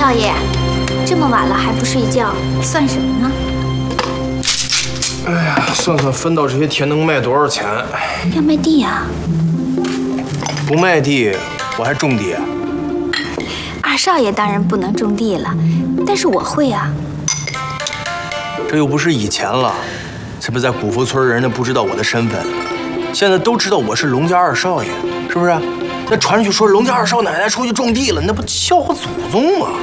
少爷，这么晚了还不睡觉，算什么呢？ 哎呀，算算分到这些田能卖多少钱？ 要卖地呀？ 不卖地，我还种地。 二少爷当然不能种地了，但是我会啊。 这又不是以前了，是不是在古福村人家不知道我的身份？现在都知道我是龙家二少爷，是不是？那传出去说龙家二少奶奶出去种地了，那不笑话祖宗吗？